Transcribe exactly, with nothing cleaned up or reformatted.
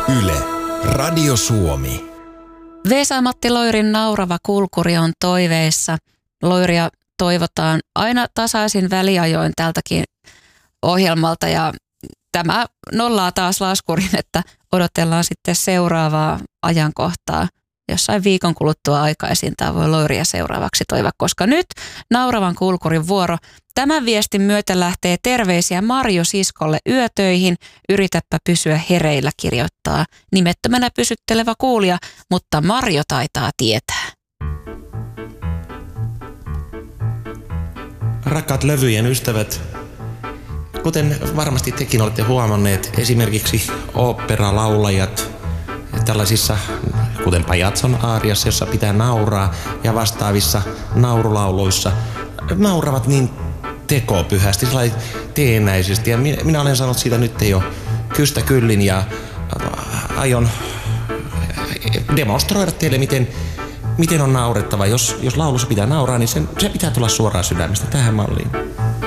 Yle, Radio Suomi. Vesa-Matti Loirin naurava kulkuri on toiveissa. Loiria toivotaan aina tasaisin väliajoin tältäkin ohjelmalta ja tämä nollaa taas laskurin, että odotellaan sitten seuraavaa ajankohtaa. Jossain viikon kuluttua aikaisintaan voi Loiria seuraavaksi toivoa, koska nyt nauravan kulkurin vuoro. Tämän viestin myötä lähtee terveisiä Marjo siskolle yötöihin. Yritäpä pysyä hereillä, kirjoittaa nimettömänä pysyttelevä kuulija, mutta Marjo taitaa tietää. Rakkaat levyjen ystävät, kuten varmasti tekin olette huomanneet, esimerkiksi oopperalaulajat tällaisissa, kuten Pajatson aariassa, jossa pitää nauraa, ja vastaavissa naurulauluissa nauravat niin tekopyhästi, sellainen teennäisesti. Ja minä, minä olen sanonut siitä nyt jo kystä kyllin ja aion demonstroida teille, miten, miten on naurettava. Jos, jos laulussa pitää nauraa, niin sen, se pitää tulla suoraan sydämestä tähän malliin.